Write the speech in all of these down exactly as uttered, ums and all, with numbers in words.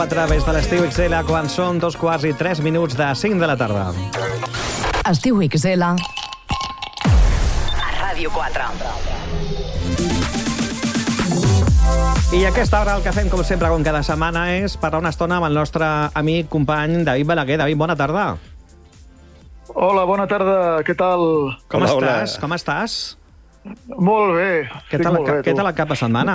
A través de l'Estiu X L, quan són dos quarts i tres minuts de cinc de la tarda. Estiu X L a Ràdio quatre. I a aquesta hora el que fem, com sempre, com cada setmana, és parlar una estona amb el nostre amic, company, David Balaguer. David, bona tarda. Hola, bona tarda, què tal? Com hola, estàs? hola. Com estàs? Molt bé. Què tal, molt bé, què tal el cap de setmana?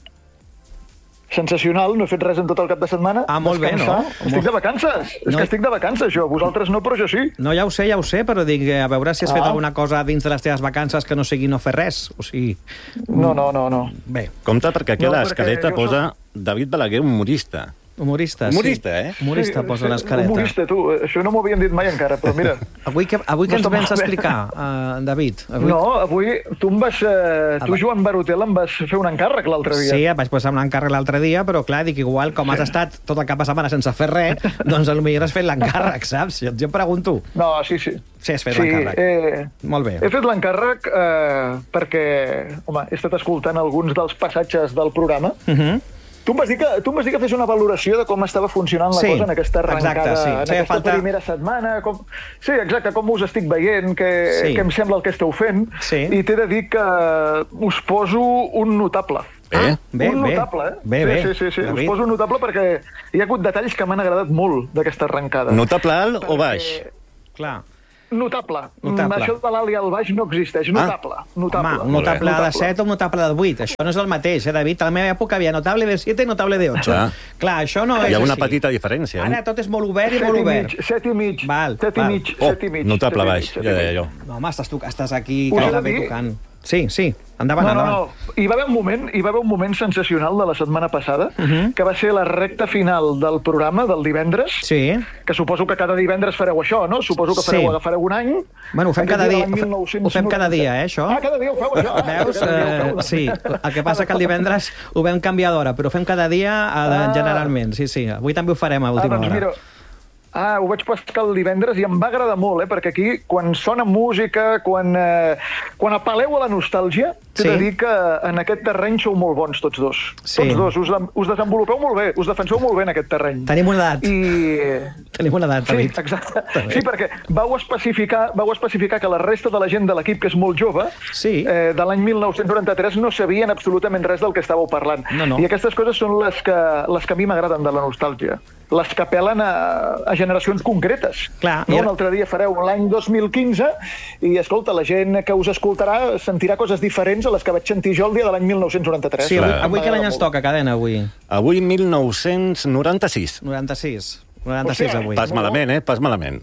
Sensacional, no he fet res en tot el cap de setmana. Ah, molt bé, no? Estic de vacances. És No. que estic de vacances, jo. Vosaltres no, però jo sí. No, ja ho sé, ja ho sé, però dic, a veure si has fet Ah. alguna cosa dins de les teves vacances que no sigui no fer res. O sigui... No, no, no, no. Bé, Compte, perquè aquí No, a perquè l'escaleta jo posa David Balaguer, humorista. humorista, Humorista, sí. eh? Humorista Sí, posa sí, l'escaleta. Humorista, tu. Això no m'ho havien dit mai encara, però mira. Avui que, avui que No ens està vens a malament. explicar, uh, David? Avui... No, avui tu em vas... Eh, tu, va. Joan Barotel, em vas fer un encàrrec l'altre dia. Sí, em vaig posar un encàrrec l'altre dia, però clar, dic, igual, com has estat tot el cap de setmana sense fer res, doncs potser has fet l'encàrrec, saps? Jo, jo em pregunto. No, sí, sí. Sí, has fet Sí, l'encàrrec. eh, Molt bé. He fet l'encàrrec eh, perquè, home, he estat escoltant alguns dels passatges del programa. Uh -huh. Tu em vas dir que, tu em vas dir que fes una valoració de com estava funcionant la Sí, cosa en aquesta arrencada, exacte, sí. en Feia aquesta falta- primera setmana. Com... Sí, exacte, com us estic veient, què, Sí. què em sembla el que esteu fent. Sí. I t'he de dir que us poso un notable. Eh? Bé, un bé. notable, eh? Bé, sí, bé. Sí, sí, sí. Us David. poso un notable perquè hi ha hagut detalls que m'han agradat molt d'aquesta arrencada. Notable alt o baix? Perquè- Clar. Notable. Notable. Mm, Això de l'alt i el baix no existeix. Notable. Notable. Home, un notable Molt de set o un notable de vuit. Això no és el mateix, eh, David? A la meva època havia notable de siete i notable de ocho. Clar. Clar, això no és Hi ha una així. petita diferència. Ara Eh? tot és molt obert i Set molt i obert. mig, set i mig, Val, set i val. mig, Oh, set i mig. notable set i baix, mig, set ja i deia mig. jo. No, home, estàs, tu, estàs aquí Us he de gairebé dir- tocant. Sí, sí, endavant, No, no, endavant. no. Hi va haver un moment, hi va haver un moment sensacional de la setmana passada, Uh -huh. que va ser la recta final del programa del divendres, Sí. que suposo que cada divendres fareu això, no? Suposo que fareu, Sí. agafareu un any. Bueno, ho fem Aquest cada dia, de l'any ho fem- mil nou-cents ho fem cada dia, eh, això? Ah, cada dia ho feu, això? Ah, Veus? cada dia ho feu, Eh, doncs. sí, el que passa que el divendres ho vam canviar d'hora, però ho fem cada dia eh, Ah. generalment. Sí, sí, avui també ho farem a Ah, última doncs hora. mira, ah, ho vaig pescar el divendres i em va agradar molt, eh? Perquè aquí, quan sona música, quan, eh, quan apel·leu a la nostàlgia, t'he Sí. de dir que en aquest terreny sou molt bons, tots dos. Sí. Tots dos, us, us desenvolupeu molt bé, us defenseu molt bé en aquest terreny. Tenim una edat. I... Tenim una edat, Sí, David. exacte. També. Sí, perquè vau especificar, vau especificar que la resta de la gent de l'equip, que és molt jove, Sí. eh, de l'any mil nou-cents noranta-tres no sabien absolutament res del que estàveu parlant. No, no. I aquestes coses són les que, les que a mi m'agraden de la nostàlgia. Les que apel·len a, a generacions concretes. Clar, no? i Un ara- altre dia fareu l'any dos mil quinze i, escolta, la gent que us escoltarà sentirà coses diferents a les que vaig sentir jo el dia de l'any mil nou-cents noranta-tres. Sí, avui, Clar. avui que l'any ens toca, cadena, avui? Avui, mil nou-cents noranta-sis. noranta-sis. noranta-sis Hòstia. avui. Pas malament, eh? Pas malament.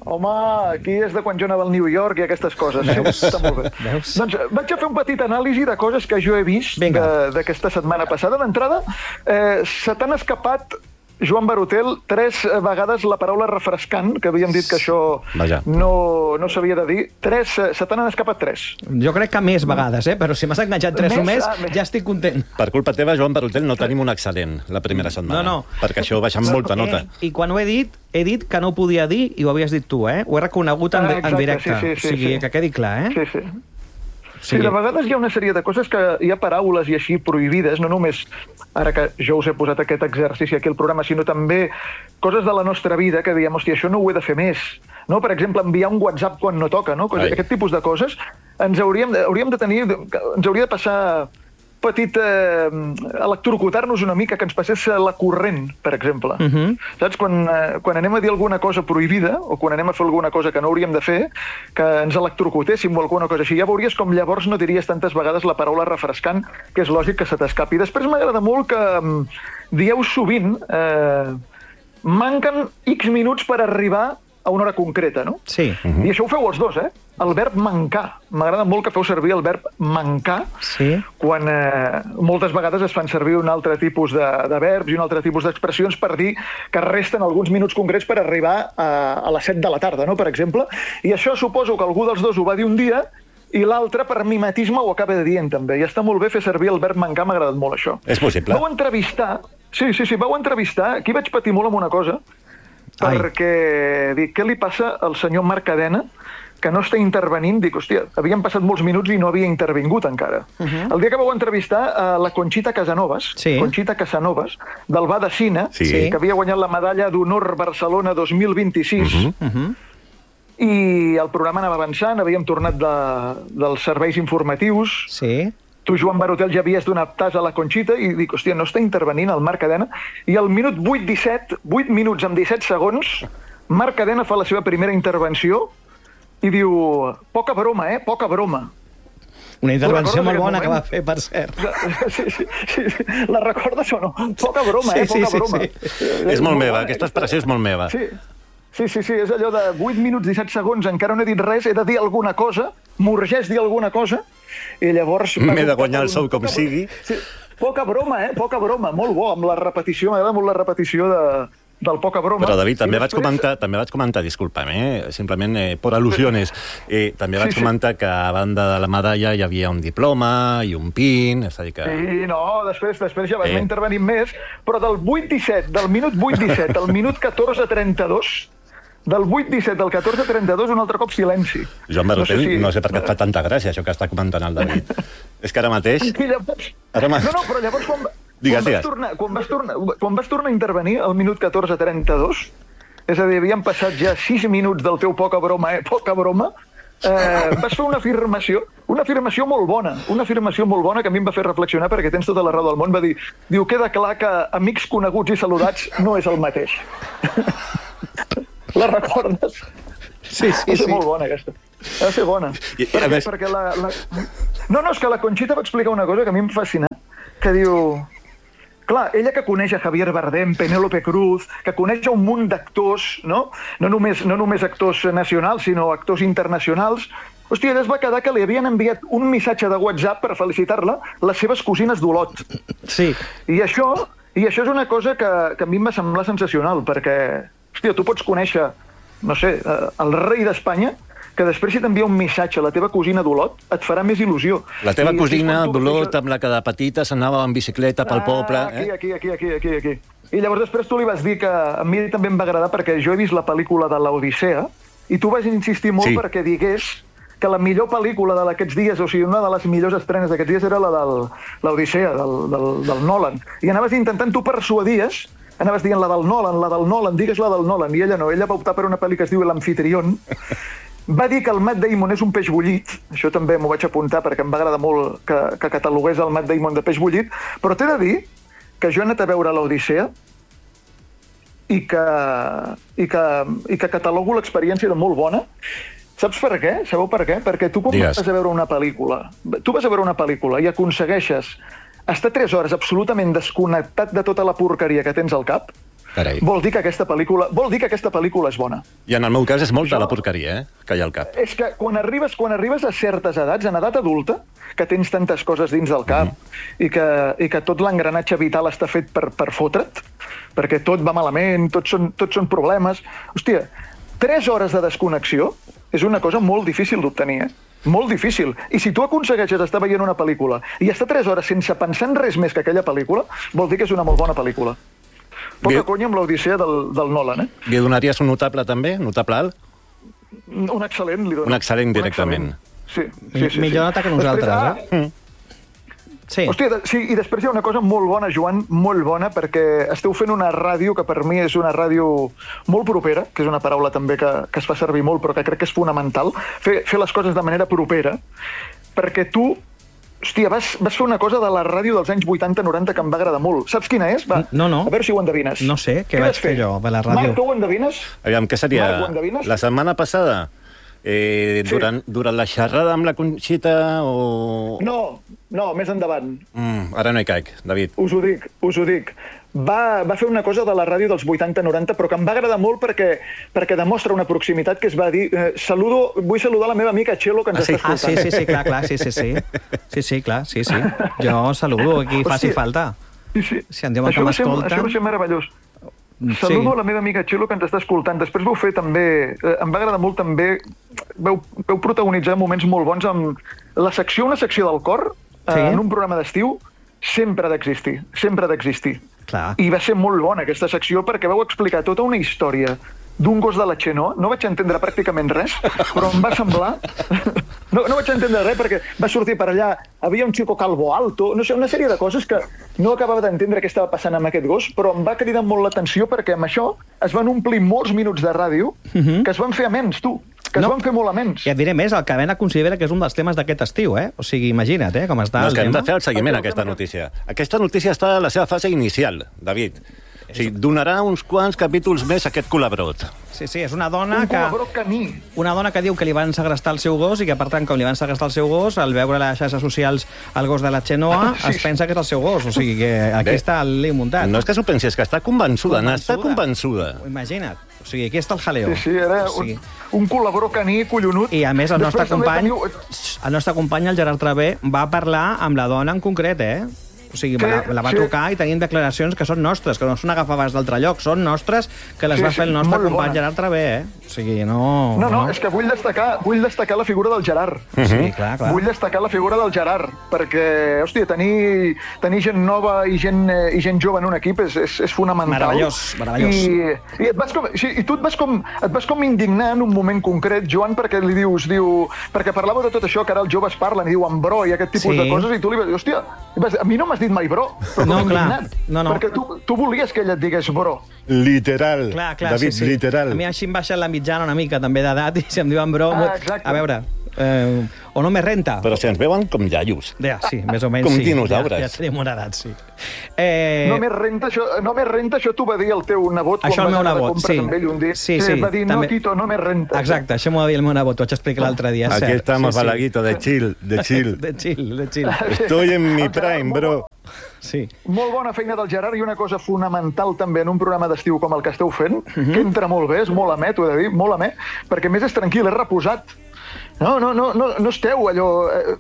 Home, aquí és de quan jo anava al New York i aquestes coses. Veus? Sí, està molt bé. Veus? Doncs vaig a fer un petit anàlisi de coses que jo he vist Vinga. de- d'aquesta setmana passada. D'entrada, eh, se t'han escapat, Joan Barotel, tres vegades la paraula refrescant, que havíem dit que això Vaja. no, no s'havia de dir. Tres, eh, se t'han escapat tres. Jo crec que més vegades, eh? Però si m'has enganxat tres Més? només, Ah, més. ja estic content. Per culpa teva, Joan Barotel, no tenim un excel·lent la primera setmana. No, no. Perquè això baixa amb molta nota. Eh, I quan ho he dit, he dit que no ho podia dir i ho havies dit tu, eh? Ho he reconegut en, Ah, en exacte, directe. sí, sí, sí, o sigui, sí. que quedi clar, eh? Sí, sí. Sí, Sí. de vegades hi ha una sèrie de coses que hi ha paraules i així prohibides, no només ara que jo us he posat aquest exercici aquí al programa, sinó també coses de la nostra vida que diem, hòstia, això no ho he de fer més. No? Per exemple, enviar un WhatsApp quan no toca, no? Coses, Ai. aquest tipus de coses ens hauríem de, hauríem de tenir, ens hauria de passar petit eh, electrocutar-nos una mica, que ens passés la corrent, per exemple. Uh -huh. Saps? Quan, eh, quan anem a dir alguna cosa prohibida o quan anem a fer alguna cosa que no hauríem de fer, que ens electrocutéssim o alguna cosa així, ja veuries com llavors no diries tantes vegades la paraula refrescant, que és lògic que se t'escapi. Després m'agrada molt que mm, dieu sovint eh, manquen X minuts per arribar a una hora concreta, no? Sí. Uh-huh. I això ho feu els dos, eh? El verb mancar. M'agrada molt que feu servir el verb mancar Sí. quan eh, moltes vegades es fan servir un altre tipus de, de verbs i un altre tipus d'expressions per dir que resten alguns minuts concrets per arribar a, a les set de la tarda, no? Per exemple. I això suposo que algú dels dos ho va dir un dia i l'altre, per mimetisme, ho acaba dient també. I està molt bé fer servir el verb mancar, m'ha agradat molt això. És possible. Vau entrevistar... Sí, sí, sí, vau entrevistar... Aquí vaig patir molt amb una cosa, Ai. perquè dic, què li passa al senyor Marc Cadena que no està intervenint, dic, hòstia, havien passat molts minuts i no havia intervingut encara. Uh -huh. El dia que vau entrevistar a la Conxita Casanovas, sí. Conxita Casanovas, del Ba de Cine, sí. que havia guanyat la medalla d'honor Barcelona dos mil vint-i-sis, uh -huh. Uh -huh. i el programa anava avançant, havíem tornat de, dels serveis informatius, sí. Tu, Joan Barotel, ja havies donat tas a la Conxita i dic, hòstia, no està intervenint el Marc Cadena, i al minut vuit disset, vuit minuts amb disset segons, Marc Cadena fa la seva primera intervenció i diu, poca broma, eh? Poca broma. Una intervenció molt bona que va fer, per cert. Sí, sí, sí, sí. La recordes o no? Poca broma, sí, eh? Poca sí, sí, broma. Sí. És, és molt meva, aquesta expressió és molt meva. Sí. Sí, sí, sí, és allò de vuit minuts, disset segons, encara no he dit res, he de dir alguna cosa, m'urgeix dir alguna cosa, i llavors... M'he de guanyar el sou com poca, sigui. Sí, poca broma, eh? Poca broma, molt bo, amb la repetició, m'agrada molt la repetició de, del poca broma. Però, David, també, després... vaig comentar, també vaig comentar, disculpa'm, eh? simplement eh, per al·lusiones, eh, també vaig sí, sí. comentar que a banda de la medalla hi havia un diploma i un pin, és a dir que... Sí, no, després, després ja vas eh. intervenir més, però del vuit disset, del minut vuit disset al minut catorze trenta-dos, del vuit disset al catorze trenta-dos, un altre cop silenci. Joan Barotel, no sé, si... no sé per què et fa tanta gràcia, això que està comentant el David. És que ara mateix... Llavors... Ara ma... No, no, però llavors quan, digues, quan, digues. Vas tornar, quan, vas tornar, quan vas tornar a intervenir al minut catorze trenta-dos, és a dir, havien passat ja sis minuts del teu poca broma, eh? Poca broma, eh, vas fer una afirmació, una afirmació molt bona, una afirmació molt bona que a mi em va fer reflexionar perquè tens tota la raó del món, va dir, diu, queda clar que amics coneguts i saludats no és el mateix. La recordes? Sí, sí, va ser sí. molt bona, aquesta. Va ser bona. I, perquè, més... perquè la, la... No, no, és que la Conxita va explicar una cosa que a mi em fascina, que diu... Clar, ella que coneix a Javier Bardem, Penélope Cruz, que coneix un munt d'actors, no? No només, no només actors nacionals, sinó actors internacionals. Hòstia, ella es va quedar que li havien enviat un missatge de WhatsApp per felicitar-la les seves cosines d'Olot. Sí. I això, i això és una cosa que, que a mi em va semblar sensacional, perquè... Hòstia, tu pots conèixer, no sé, el rei d'Espanya, que després si t'envia un missatge a la teva cosina d'Olot, et farà més il·lusió. La teva I, cosina tu, d'Olot, això... amb la que de petita s'anava en bicicleta pel ah, poble... Aquí, eh? aquí, aquí, aquí, aquí, aquí. I llavors després tu li vas dir que a mi també em va agradar perquè jo he vist la pel·lícula de l'Odissea i tu vas insistir molt sí. perquè digués que la millor pel·lícula d'aquests dies, o sigui, una de les millors estrenes d'aquests dies era la de l'Odissea, del, del, del Nolan. I anaves intentant, tu persuadies, anaves dient la del Nolan, la del Nolan, digues la del Nolan, i ella no, ella va optar per una pel·li que es diu L'Amfitrión. Va dir que el Matt Damon és un peix bullit, això també m'ho vaig apuntar perquè em va agradar molt que, que catalogués el Matt Damon de peix bullit, però t'he de dir que jo he anat a veure l'Odissea i que, i que, i que catalogo l'experiència de molt bona. Saps per què? Sabeu per què? Perquè tu quan Digues. vas a veure una pel·lícula, tu vas a veure una pel·lícula i aconsegueixes estar tres hores absolutament desconnectat de tota la porqueria que tens al cap, Carai. vol dir que aquesta pel·lícula, vol dir que aquesta pel·lícula és bona. I en el meu cas és molta la porqueria, eh?, que hi ha al cap. És que quan arribes, quan arribes a certes edats, en edat adulta, que tens tantes coses dins del cap mm. i, que, i que tot l'engranatge vital està fet per, per fotre't, perquè tot va malament, tots són, tots són problemes... Hòstia, tres hores de desconnexió és una cosa molt difícil d'obtenir, eh? Molt difícil. I si tu aconsegueixes estar veient una pel·lícula i estar tres hores sense pensar en res més que aquella pel·lícula, vol dir que és una molt bona pel·lícula. Poca Bien. conya amb l'Odissea del, del Nolan, eh? Li donaries un notable, també? Notable alt? Un excel·lent, li dono. Un excel·lent, directament. Sí, sí, sí. Millor nota que nosaltres, Després, eh? Mm. Sí. Hòstia, sí, i després hi ha una cosa molt bona, Joan, molt bona, perquè esteu fent una ràdio que per mi és una ràdio molt propera, que és una paraula també que, que es fa servir molt, però que crec que és fonamental, fer, fer les coses de manera propera, perquè tu, hòstia, vas, vas fer una cosa de la ràdio dels anys vuitanta noranta que em va agradar molt. Saps quina és? Va, no, no. A veure si ho endevines. No sé, què, què vaig fer jo per la ràdio? Marc, tu ho endevines? Aviam, què seria? Marc, ho endevines? La setmana passada? Eh, Sí. durant, durant la xerrada amb la Conxita o... No, no, més endavant. Mm, ara no hi caic, David. Us ho dic, us ho dic. Va, va fer una cosa de la ràdio dels vuitanta noranta, però que em va agradar molt perquè, perquè demostra una proximitat que es va dir... Eh, saludo, vull saludar la meva amica Txelo, que ens Ah, sí, està ah, sí, escoltant. sí, sí, clar, clar, sí, sí, sí. Sí, sí, clar, sí, sí. Jo saludo a qui faci Hòstia. falta. Sí, sí. Si em diuen Això que va ser- m'escolten... Això va ser meravellós. Saludo a la meva amiga Txelo, que ens està escoltant. Després vau fer també... Eh, em va agradar molt també... Vau, vau protagonitzar moments molt bons amb la secció, una secció del cor, eh, Sí. en un programa d'estiu, sempre ha d'existir, sempre ha d'existir. Clar. I va ser molt bona aquesta secció perquè vau explicar tota una història d'un gos de la Xenoa. No vaig entendre pràcticament res, però em va semblar... No, no vaig entendre res perquè va sortir per allà, havia un xico calvo alto, no sé, una sèrie de coses que no acabava d'entendre què estava passant amb aquest gos, però em va cridar molt l'atenció perquè amb això es van omplir molts minuts de ràdio Mhm. que es van fer amens, tu. Que es No. van fer molt amens. I et diré més, el Cabena considera que és un dels temes d'aquest estiu, eh? O sigui, imagina't, eh, com està No, és el que hem tema. de fer el seguiment a Perquè el aquesta tema que- notícia. Aquesta notícia està a la seva fase inicial, David. O sigui, donarà uns quants capítols més a aquest colabrot. Sí, sí, és una dona Un que... col·laborador caní. Una dona que diu que li van segrestar el seu gos i que, per tant, com li van segrestar el seu gos, al veure a les xarxes socials el gos de la Xenoa, Sí. es pensa que és el seu gos. O sigui, que aquí Bé, està el lío muntat. No és que s'ho pensi, és que està convençuda, n'està convençuda. Imagina't. O sigui, aquí està el jaleo. Sí, sí, era O sigui, un, un col·laborador caní collonut. I, a més, el nostre Després també company, teniu- el nostre company, el Gerard Travé, va parlar amb la dona en concret, eh? O sigui, Sí, la, la va sí. trucar i tenim declaracions que són nostres, que no són agafades d'altre lloc, són nostres, que les Sí, va sí, fer el nostre molt company bona. Gerard Travé, eh? O sigui, no... No, no, és que vull destacar, vull destacar la figura del Gerard. Sí, clar, clar. Vull destacar la figura del Gerard, perquè, hòstia, tenir, tenir gent nova i gent, eh, i gent jove en un equip és, és, és fonamental. Meravellós, meravellós. I, i, et vas com, sí, i tu et vas, com, et vas com indignar en un moment concret, Joan, perquè li dius, diu, perquè parlava de tot això, que ara els joves parlen i diuen bro i aquest tipus Sí. de coses, i tu li vas dir, hòstia, i vas dir, a mi no m'has dit mai bro, però No, com clar. indignat, No, no. perquè tu, tu volies que ella et digués bro. Literal. Clar, clar, David, sí, sí. literal. A mi així em baixa la mitjana una mica, també d'edat, i si em diuen bro... Ah, exacte. a veure, eh, o no me renta. Però si ens veuen com iaios. Ja, sí, més o menys Com sí. dinosaures. Ja, ja tenim una edat, sí. Eh, No més renta això, no més renta, això t'ho va dir el teu nebot Això el quan meu vas anar de nebot, compres sí. amb ell un dia. Sí, sí, Va dir, no, també. Tito, no més renta. Exacte, això m'ho va dir el meu nebot, t'ho vaig explicar l'altre dia. Aquí cert. estamos, Sí, sí. Balaguito, de chill, de chill. De chill, de chill. Estoy en mi El Gerard, prime, molt bro. Sí. Molt bona feina del Gerard i una cosa fonamental també en un programa d'estiu com el que esteu fent, Mhm. que entra molt bé, és molt amè, t'ho he de dir, molt amè, perquè a més és tranquil, és reposat. No, no, no, no, no esteu allò... Eh,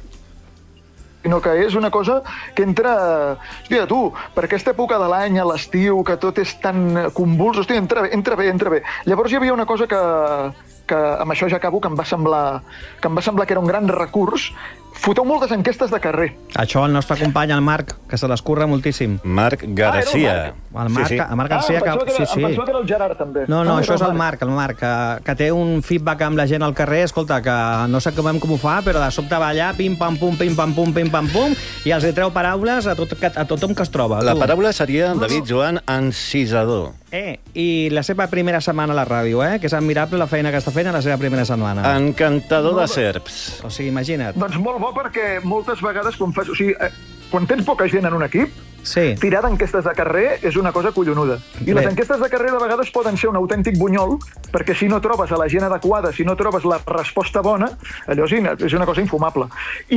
sinó que és una cosa que entra... Hòstia, tu, per aquesta època de l'any, a l'estiu, que tot és tan convuls, hòstia, entra bé, entra bé, entra bé. Llavors hi havia una cosa que, que amb això ja acabo, que em va semblar que em va semblar que era un gran recurs. Foteu moltes enquestes de carrer. Això el nostre company, el Marc, que se l'escurra moltíssim. Marc Garcia. El Marc, Sí, sí. el Marc Ah, Garcia, em pensava que... que, era, sí, em sí. pensava que era el Gerard, també. No, no, Ah, això és era el Marc, el Marc, que, que té un feedback amb la gent al carrer, escolta, que no sé com, com ho fa, però de sobte va allà, pim-pam-pum, pim-pam-pum, pim-pam-pum, i els hi treu paraules a, tot, a tothom que es troba. La tu. paraula seria, David Joan, encisador. Eh, i la seva primera setmana a la ràdio, eh, que és admirable la feina que està fent a la seva primera setmana. Encantador de serps. O sigui, imagina't. Doncs molt bo perquè moltes vegades quan fas... O sigui, eh, quan tens poca gent en un equip, Sí. tirar d'enquestes de carrer és una cosa collonuda. I Bé. les enquestes de carrer de vegades poden ser un autèntic bunyol, perquè si no trobes a la gent adequada, si no trobes la resposta bona, allò sí, és una cosa infumable.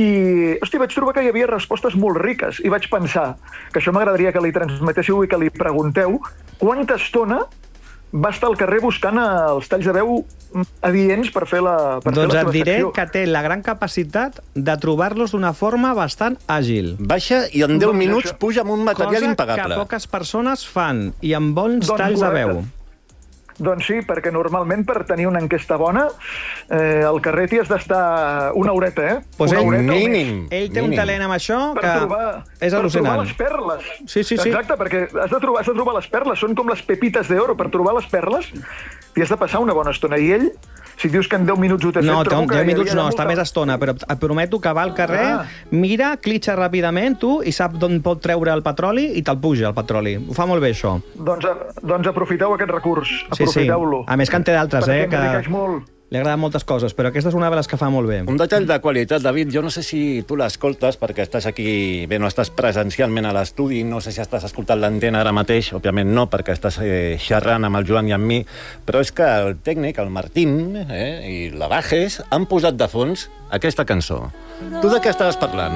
I, hòstia, vaig trobar que hi havia respostes molt riques i vaig pensar que això m'agradaria que li transmetéssiu i que li pregunteu quanta estona va estar al carrer buscant els talls de veu adients per fer la, per Doncs fer la et seva diré secció. que té la gran capacitat de trobar-los d'una forma bastant àgil. Baixa i en deu Doncs minuts això- puja amb un material Cosa impagable. que poques persones fan, i amb bons Doncs talls de correcte. veu. Doncs sí, perquè normalment per tenir una enquesta bona eh, al carrer t'hi has d'estar una horeta, eh? Pues una ell- horeta o més. Mínim. Ell té un mínim. talent amb això Per que trobar, és per trobar al·lucinant. les perles. Sí, sí, sí. Exacte, perquè has de, trobar, has de trobar les perles. Són com les pepites d'oro. Per trobar les perles t'hi has de passar una bona estona. I ell, si dius que en deu minuts ho té No, fet, trobo que deu hi minuts havia no, molta- està més estona, però et prometo que va al carrer, Ah. mira, clitxa ràpidament, tu, i sap d'on pot treure el petroli i te'l puja, el petroli. Ho fa molt bé, això. Doncs, doncs aprofiteu aquest recurs. Sí, sí. Aprofiteu-lo. A més que en té d'altres, perquè eh, que enriqueix molt. li agraden moltes coses, però aquesta és una de les que fa molt bé. Un detall de qualitat, David, jo no sé si tu l'escoltes perquè estàs aquí, bé, no estàs presencialment a l'estudi, no sé si estàs escoltant l'antena ara mateix, òbviament no, perquè estàs eh, xerrant amb el Joan i amb mi, però és que el tècnic, el Martín, eh, i la Bajes han posat de fons aquesta cançó. Tu de què estaves parlant?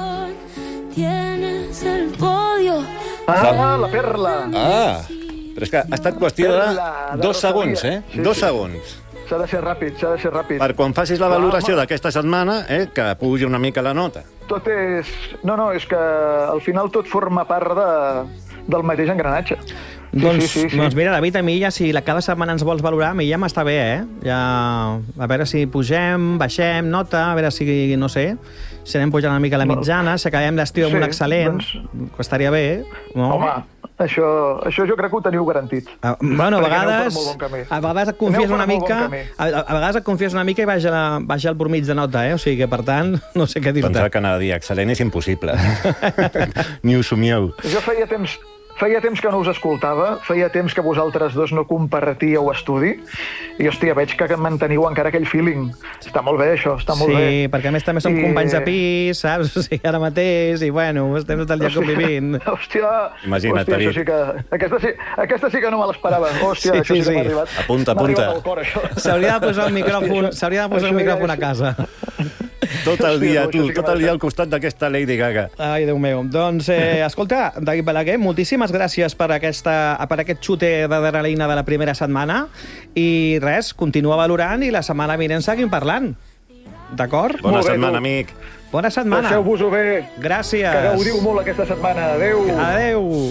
Tienes el podio. Ah, la perla. Ah, però és que ha estat qüestió Perla, de de dos segons, Rosalia. eh? Sí, Dos sí. segons. S'ha de ser ràpid, s'ha de ser ràpid. Per quan facis la valoració home. d'aquesta setmana, eh, que pugi una mica la nota. Tot és... No, no, és que al final tot forma part de, del mateix engranatge. Sí, Doncs, sí, sí, sí. doncs mira, David, a mi ja, si la cada setmana ens vols valorar, a mi ja m'està bé, eh? Ja, a veure si pugem, baixem, nota, a veure si, no sé, si anem pujant una mica la mitjana, si acabem l'estiu amb Sí, un excel·lent, doncs- que estaria bé, no? Home, Això, això jo crec que ho teniu garantit. Uh, bueno, a Perquè aneu per vegades, molt bon camí. a vegades et confies Aneu per una molt mica, bon camí. a, a vegades et confies una mica i baixa, baixa el pormig de nota, eh? O sigui que, per tant, no sé què dir-te. Pensava que anava a dir excel·lent és impossible. Ni ho somieu. Jo feia temps, feia temps que no us escoltava, feia temps que vosaltres dos no compartíeu estudi, i, hòstia, veig que manteniu encara aquell feeling. Està molt bé, això, està molt sí, bé. Sí, perquè a més també som I... companys de pis, saps? O sigui, ara mateix, i bueno, estem tot el dia convivint. Hòstia, Imagina't, hòstia, això sí que... Aquesta sí, aquesta sí que no me l'esperava. Hòstia, Sí, això sí, sí, que m'ha sí. arribat. Apunta, M'ha apunta. arribat al cor, això. S'hauria de posar el micròfon, Hòstia, s'hauria de posar el això ja micròfon a és- casa. Tot el dia, Hòstia, tu, això sí que tot el dia m'ha al costat d'aquesta Lady Gaga. Ai, Déu meu. Doncs, eh, escolta, David Balaguer, moltíssimes gràcies per, aquesta, per aquest xute d'adrenalina de la primera setmana. I res, continua valorant i la setmana vinent seguim parlant. D'acord? Bona Molt bé, setmana, tu. amic. Bona setmana. Passeu-vos-ho bé. Gràcies. Que gaudiu molt aquesta setmana. Adéu. Adéu.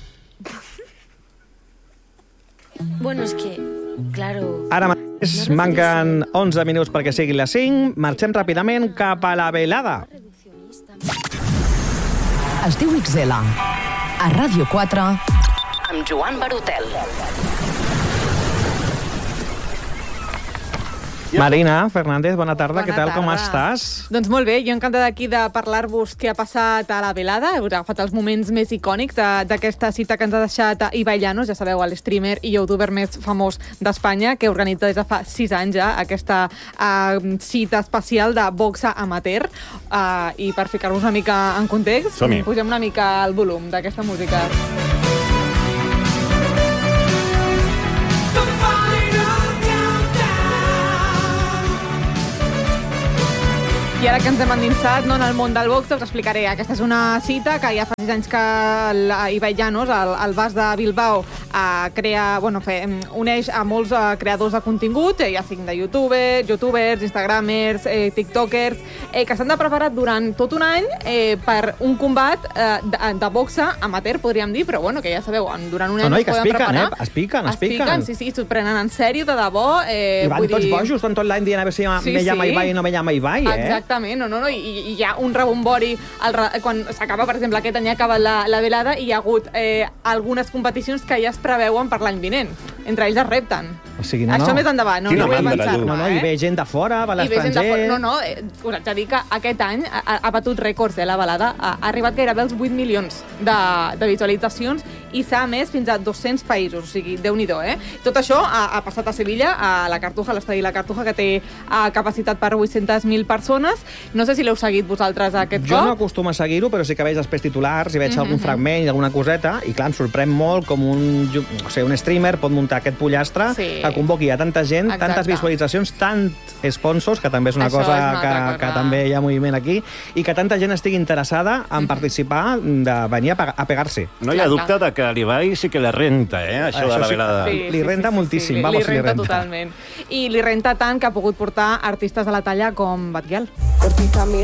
Bueno, es que, claro... Ara mateix manquen onze minuts perquè siguin les cinc. Marxem ràpidament cap a la velada. Es diu X L. A Ràdio quatre, amb Joan Barotel. Marina Fernández, bona tarda. Bona Què tal, com tarda. estàs? Doncs molt bé, jo encantada aquí de parlar-vos què ha passat a la velada. Heu agafat els moments més icònics de- d'aquesta cita que ens ha deixat Ibai Llanos, ja sabeu, l'streamer i youtuber més famós d'Espanya, que organitza des de fa sis anys ja aquesta uh, cita especial de boxa amateur. Uh, I per ficar-vos una mica en context, Som-hi. pugem una mica el volum d'aquesta música. I ara que ens hem endinsat no, en el món del box, us explicaré. Aquesta és una cita que ja fa sis anys que el Ibai Llanos, el, el Bas de Bilbao, eh, crea, bueno, fe, uneix a molts eh, creadors de contingut, eh, ja siguin de youtubers, youtubers, instagramers, eh, tiktokers, eh, que s'han de preparar durant tot un any eh, per un combat eh, de, de boxa amateur, podríem dir, però bueno, que ja sabeu, durant un any No, no, i es que es poden piquen, preparar. eh? Es piquen, es Es piquen, piquen. sí, sí, s'ho prenen en sèrio, de debò. Eh, I van vull tots dir... bojos, estan tot l'any dient a veure si Sí, me llama sí. Ibai o no me llama Ibai, eh? Exactament, no, no, no, i, i hi ha un rebombori al, re- quan s'acaba, per exemple, aquest any acaba la, la velada i hi ha hagut eh, algunes competicions que ja es preveuen per l'any vinent. Entre ells es repten. O sigui, no, Això no. més endavant, no, Quina no vull mandra, avançar-me, tu. No, no, eh? hi ve gent de fora, va a I ve gent de l'estranger... fora. No, no, eh, us haig de dir que aquest any ha, ha batut rècords, eh, la balada. Ha, ha arribat gairebé als vuit milions de, de visualitzacions i s'ha emès fins a dos-cents països, o sigui, Déu-n'hi-do, eh? Tot això ha, ha passat a Sevilla, a la Cartuja, a l'estadi La Cartuja, que té uh, capacitat per vuit-centes mil persones. No sé si l'heu seguit vosaltres aquest Jo no cop. acostumo a seguir-ho, però sí que veig després titulars i veig algun fragment i alguna coseta, i clar, em sorprèn molt com un, ju- o sigui, un streamer pot muntar aquest pollastre Sí. que convoqui a tanta gent, Exacte. tantes visualitzacions, tants sponsors, que també és una Això cosa, és una que, altra cosa. que també hi ha moviment aquí, i que tanta gent estigui interessada en participar, de venir a, pa- a pegar-se. No hi ha Clar, dubte de que l'Ibai sí que la renta, eh, això, Això de la sí. velada. Li renta moltíssim, vamos, li li renta renta. totalment. I li renta tant que ha pogut portar artistes de la talla com Batguial. Cortita mi